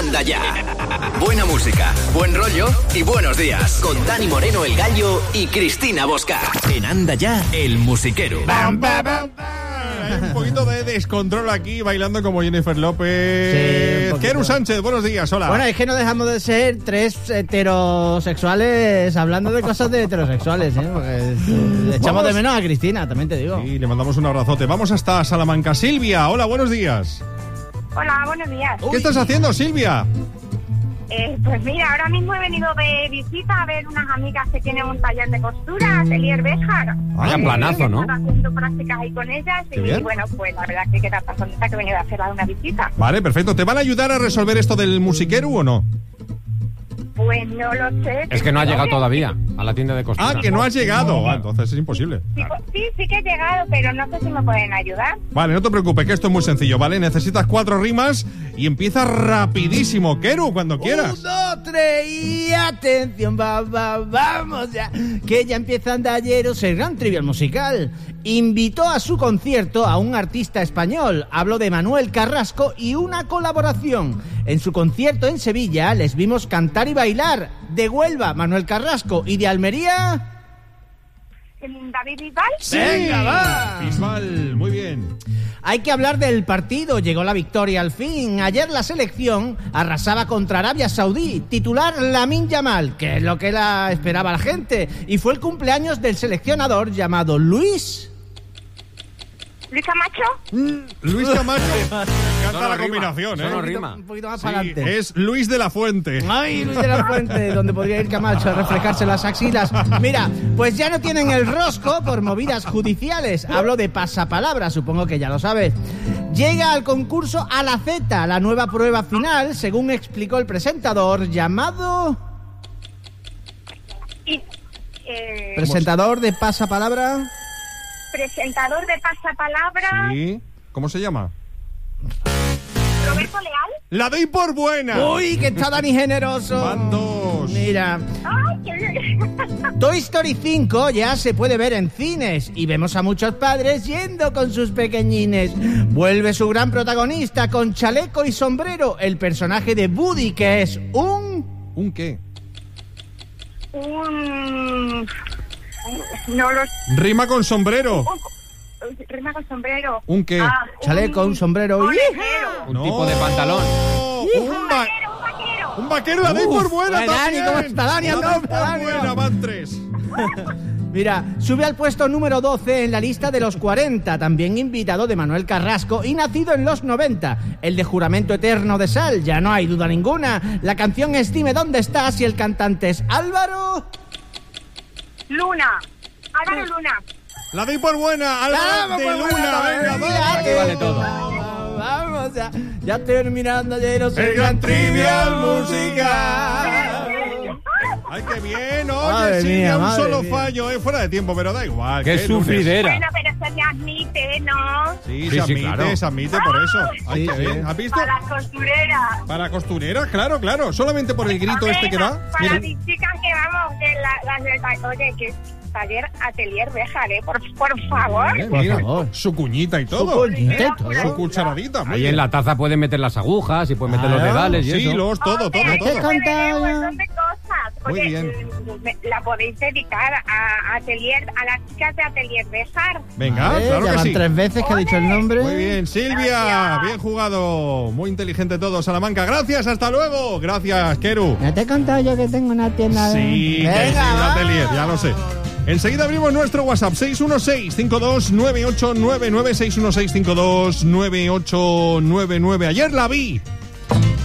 Anda Ya. Buena música, buen rollo y buenos días. Con Dani Moreno, el Gallo, y Cristina Bosca. En Anda Ya, el musiquero. ¡Bam, bam, bam, bam! Hay un poquito de descontrol aquí, bailando como Jennifer López. Sí, Keru Sánchez, buenos días, hola. Bueno, es que no dejamos de ser tres heterosexuales hablando de cosas de heterosexuales, ¿eh? Porque echamos de menos a Cristina, también te digo. Y le mandamos un abrazote. Vamos hasta Salamanca. Silvia, hola, buenos días. Hola, buenos días. ¿Qué estás haciendo, Silvia? Pues mira, ahora mismo he venido de visita a ver unas amigas que tienen un taller de costura, Atelier Béjar. Vaya planazo, ¿no? Están haciendo prácticas ahí con ellas Qué y bien. bueno, pues la verdad es que queda tan contenta que he venido a hacer una visita. Vale, perfecto. ¿Te van a ayudar a resolver esto del musiquero o no? Pues no lo sé. Es que no ha llegado todavía a la tienda de costura. Ah, que no has llegado. Ah, entonces es imposible. Sí que he llegado, pero no sé si me pueden ayudar. Vale, no te preocupes, que esto es muy sencillo, ¿vale? Necesitas 4 rimas y empieza rapidísimo. Keru, cuando quieras. 1, 2, 3 y atención, vamos ya, que ya empieza Andalleros, el gran trivial musical. Invitó a su concierto a un artista español, hablo de Manuel Carrasco, y una colaboración. En su concierto en Sevilla les vimos cantar y bailar. De Huelva, Manuel Carrasco, y de Almería... ¿David Bisbal? Sí, Venga, va. Bisbal, muy bien. Hay que hablar del partido, llegó la victoria al fin. Ayer la selección arrasaba contra Arabia Saudí, titular Lamine Yamal, que es lo que la esperaba la gente, y fue el cumpleaños del seleccionador llamado Luis Camacho. Luis Camacho. Me encanta No la rima, combinación, eso ¿eh? no rima. un poquito más Sí, para adelante. es Luis de la Fuente. Ay, Luis de la Fuente, donde podría ir Camacho a reflejarse las axilas. Mira, pues ya no tienen el rosco por movidas judiciales. Hablo de pasapalabra, supongo que ya lo sabes. Llega al concurso A la Z, la nueva prueba final, según explicó el presentador, llamado... Presentador de pasapalabra... Presentador de pasapalabra, Sí. ¿Cómo se llama? Roberto Leal. La doy por buena. ¡Uy, que está Dani generoso! Van 2. Mira, ¡Ay, qué bien! Toy Story 5 ya se puede ver en cines y vemos a muchos padres yendo con sus pequeñines. Vuelve su gran protagonista con chaleco y sombrero, el personaje de Woody, que es un... ¿Un qué? No lo Rima con sombrero. Rima con sombrero. ¿Un qué? Chaleco, un sombrero y... Vaquero. Un tipo de pantalón. Un vaquero. Un vaquero, la doy por buena Dani, también. ¿cómo está Dani? La doy ¿Cómo está por Dani? buena, van 3. Mira, sube al puesto número 12 en la lista de los 40, también invitado de Manuel Carrasco y nacido en los 90. El de Juramento Eterno de Sal, ya no hay duda ninguna. La canción es Dime dónde estás y el cantante es Álvaro... Álvaro Luna. La doy por buena. Álvaro Vamos, de por Luna. buena, Venga, venga, Aquí vale todo. Vamos, ya terminando ayer El gran trivial musical. Ay, qué bien. Oye, Madre sí, mía, a un madre solo mía. fallo, fuera de tiempo, pero da igual. ¡Qué que lunes. sufridera! Bueno, pero se me admite, ¿no? Sí, Sí, se sí, admite, claro. se admite por eso. Ay, Sí, qué sí. bien. ¿Has visto? Para las costureras. Para costurera, claro, claro. Solamente por el grito este que da. Para Mira. mis chicas que vamos, que las del oye, que taller Atelier Béjar, por favor. Mira, favor. su cuñita y todo. cuñita y todo. Su cucharadita. muy Ahí bien. en la taza pueden meter las agujas y pueden meter los Claro. dedales y Sí, eso. los, todo, todo, Hombre, todo. se puede ver un Contado. montón de cosas. Muy Oye, bien. la podéis dedicar a Atelier, a las chicas de Atelier Béjar. Venga, claro ya que van sí. 3 veces que ha dicho el nombre. Muy bien, Silvia, Gracias. bien jugado. Muy inteligente todo, Salamanca. Gracias, hasta luego. Gracias, Keru. Ya te he contado yo que tengo una tienda de... Sí, que Venga, sí, un va. atelier, ya lo sé. Enseguida abrimos nuestro WhatsApp 616-529899, 616-529899. Ayer la vi